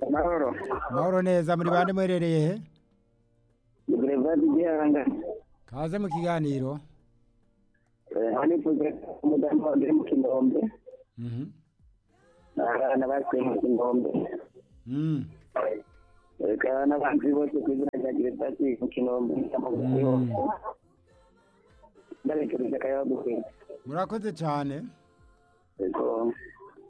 Mahoro. Mahoro neza muri bande mwerereye he? Grevadi Gihanga. Kaze mu kiganiro. Hani puze umudamu wa mu Kinombe. Abana basuye mu Kinombe. Reka n'abandi bose kwizina rya Grevadi mu Kinombe. Ndarekereza kayabuke. Murakoze cyane. Yego.